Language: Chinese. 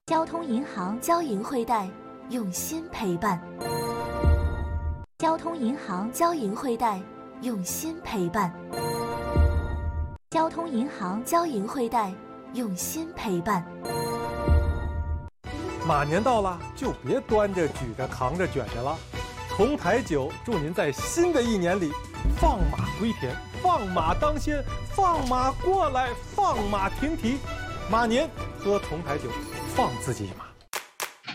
交通银行， 交银汇贷，用心陪伴。 交通银行， 交银汇贷，用心陪伴。 交通银行， 交银汇贷，用心陪伴。 马年到了，就别端着、举着、扛着、卷着了。同台酒祝您在新的一年里放马归田，放马当先，放马过来，放马停蹄。马年喝同台酒，放自己一马。